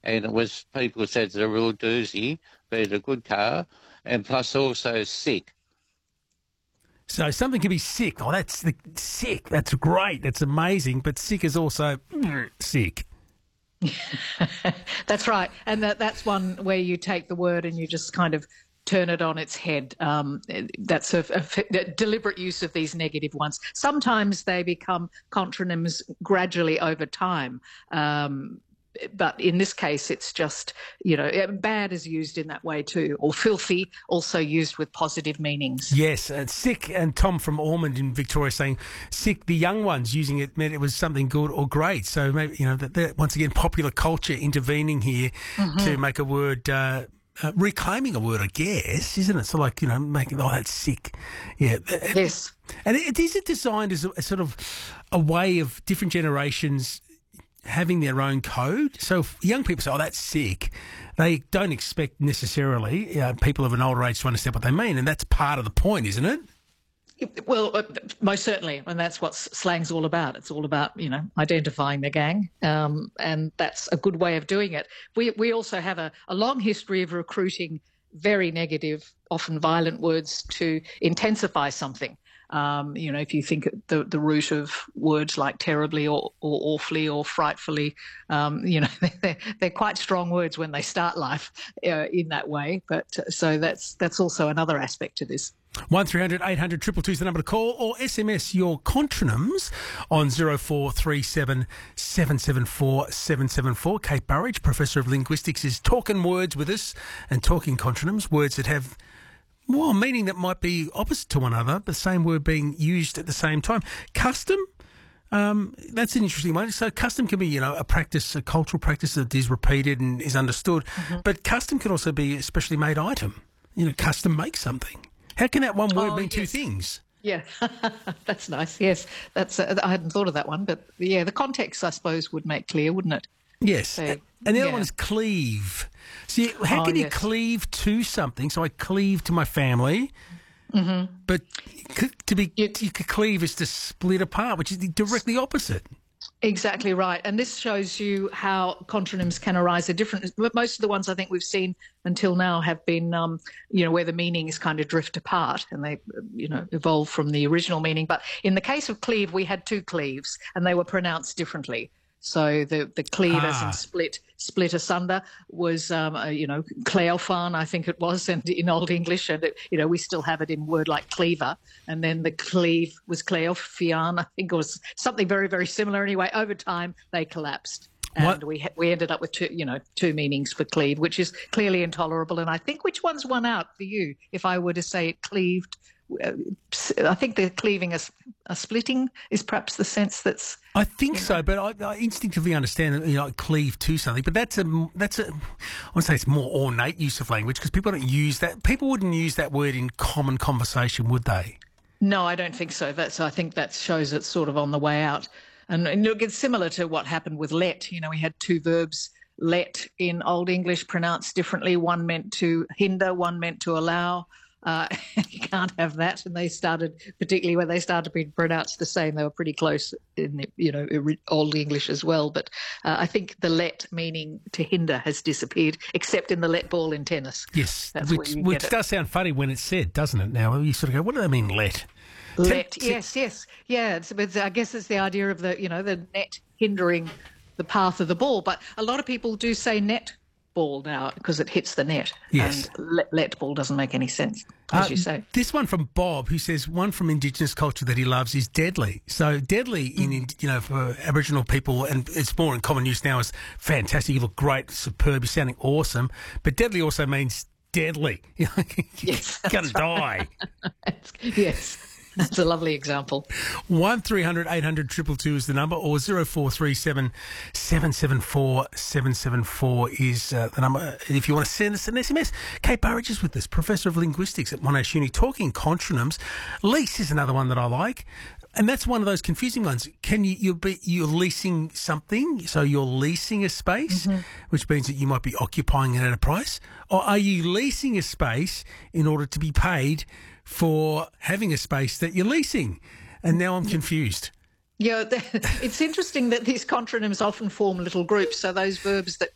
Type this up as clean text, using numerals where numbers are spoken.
and it was people said it's a real doozy, but it's a good car, and plus also sick. So something can be sick. Oh, sick. That's great. That's amazing. But sick is also sick. That's right. And that's one where you take the word and you just kind of turn it on its head. That's a deliberate use of these negative ones. Sometimes they become contronyms gradually over time. But in this case, it's just, bad is used in that way too, or filthy, also used with positive meanings. Yes, sick, and Tom from Ormond in Victoria saying sick, the young ones using it meant it was something good or great. So maybe, that once again, popular culture intervening here to make a word, reclaiming a word, I guess, isn't it? So like, making, that's sick. Yeah. Yes. And is it designed as a sort of a way of different generations having their own code? So if young people say, that's sick, they don't expect necessarily people of an older age to understand what they mean, and that's part of the point, isn't it? Well, most certainly, and that's what slang's all about. It's all about, identifying the gang, and that's a good way of doing it. We also have a long history of recruiting very negative, often violent words to intensify something. If you think the root of words like terribly or awfully or frightfully, they're quite strong words when they start life in that way. But so that's also another aspect to this. 1300 800 222 is the number to call, or SMS your contronyms on 0437 774 774. Kate Burridge, Professor of Linguistics, is talking words with us and talking contronyms, words that have meaning that might be opposite to one another, but the same word being used at the same time. Custom, that's an interesting one. So custom can be, a practice, a cultural practice that is repeated and is understood, but custom can also be a specially made item. Custom make something. How can that one word mean two things? Yeah, that's nice. Yes, I hadn't thought of that one, but yeah, the context, I suppose, would make clear, wouldn't it? Yes, so, and the other one is cleave. See, how can you cleave to something? So I cleave to my family, but you could cleave is to split apart, which is directly opposite. Exactly right. And this shows you how contronyms can arise at different. Most of the ones I think we've seen until now have been, where the meanings kind of drift apart and they, evolve from the original meaning. But in the case of cleave, we had two cleaves and they were pronounced differently. So the cleave as in split asunder was, cleophan, I think it was, and in Old English, and we still have it in word like cleaver. And then the cleave was cleophian, I think it was something very, very similar. Anyway, over time they collapsed. And we ended up with two meanings for cleave, which is clearly intolerable. And I think which one's won out for you? If I were to say it cleaved, I think the cleaving a splitting is perhaps the sense that's. I think so, but I instinctively understand that cleave to something. But that's I want to say it's more ornate use of language because people don't use that. People wouldn't use that word in common conversation, would they? No, I don't think so. I think that shows it's sort of on the way out. And look, it's similar to what happened with let. We had two verbs, let in Old English pronounced differently. One meant to hinder, one meant to allow. You can't have that. And they started, particularly when they started to be pronounced the same, they were pretty close in Old English as well. But I think the let meaning to hinder has disappeared, except in the let ball in tennis. Yes, which does sound funny when it's said, doesn't it? Now you sort of go, what do they mean let? Let, yes. Yeah, I guess it's the idea of the net hindering the path of the ball. But a lot of people do say net ball now because it hits the net. Yes. And let ball doesn't make any sense, as you say. This one from Bob, who says one from Indigenous culture that he loves is deadly. So deadly for Aboriginal people, and it's more in common use now, is fantastic. You look great, superb, you're sounding awesome. But deadly also means deadly. Yes, you're going to die. Yes. That's a lovely example. 1300 800 222 is the number, or 0437 774 774 is the number. If you want to send us an SMS, Kate Burridge is with us, Professor of Linguistics at Monash Uni, talking contronyms. Lease is another one that I like. And that's one of those confusing ones. You're leasing something, so you're leasing a space, which means that you might be occupying it at a price, or are you leasing a space in order to be paid for having a space that you're leasing? And now I'm confused. Yeah, it's interesting that these contronyms often form little groups. So those verbs that